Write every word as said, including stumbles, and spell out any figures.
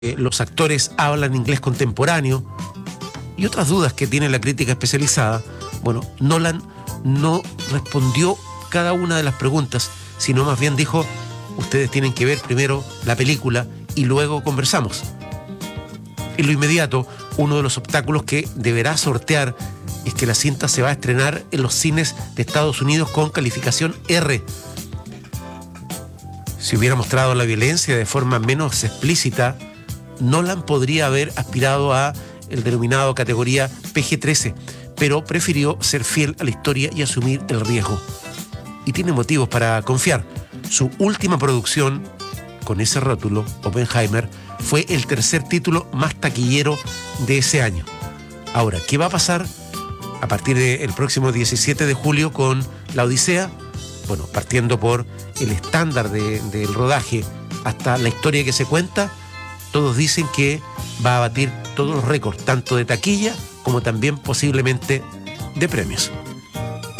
eh, los actores hablan inglés contemporáneo y otras dudas que tiene la crítica especializada. Bueno, Nolan no respondió cada una de las preguntas, sino más bien dijo: ustedes tienen que ver primero la película y luego conversamos. En lo inmediato, uno de los obstáculos que deberá sortear es que la cinta se va a estrenar en los cines de Estados Unidos con calificación R. Si hubiera mostrado la violencia de forma menos explícita, Nolan podría haber aspirado a el denominado categoría P G trece, pero prefirió ser fiel a la historia y asumir el riesgo. Y tiene motivos para confiar. Su última producción, con ese rótulo, Oppenheimer, fue el tercer título más taquillero de ese año. Ahora, ¿qué va a pasar a partir del próximo diecisiete de julio con La Odisea? Bueno, partiendo por el estándar de, del rodaje hasta la historia que se cuenta, todos dicen que va a batir todos los récords, tanto de taquilla como también posiblemente de premios.